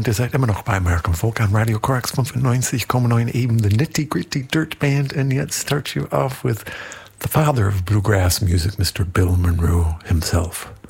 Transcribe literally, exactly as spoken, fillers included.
und ihr seid immer noch bei American Folk an Radio Korax fünfundneunzig Komma neun, eben the Nitty Gritty Dirt Band, and yet start you off with the father of bluegrass music, Mister Bill Monroe himself.